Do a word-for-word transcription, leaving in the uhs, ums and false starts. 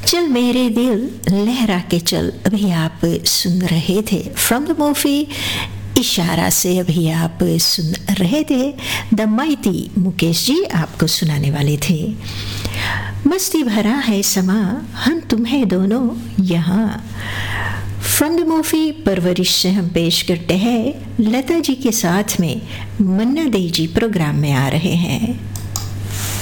चल मेरे दिल लहरा के चल, अभी आप सुन रहे थे फ्रॉम द मूवी इशारा से। अभी आप सुन रहे थे द माइटी, मुकेश जी आपको सुनाने वाले थे। मस्ती भरा है समा, हम तुम्हें दोनों यहाँ। फ्रॉम द मूवी परवरिश से हम पेश करते हैं लता जी के साथ में, मन्ना दे जी प्रोग्राम में आ रहे हैं।